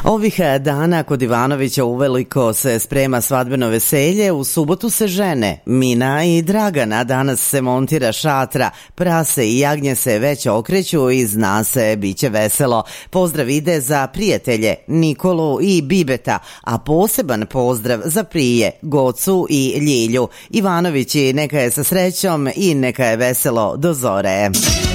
Ovih dana kod Ivanovića uveliko se sprema svadbeno veselje, u subotu se žene Mina i Dragana, danas se montira šatra, prase i jagnje se već okreću i zna se, bit će veselo. Pozdrav ide za prijatelje Nikolu i Bibeta, a poseban pozdrav za prije Gocu i Ljilju. Ivanovići, neka je sa srećom i neka je veselo do zore.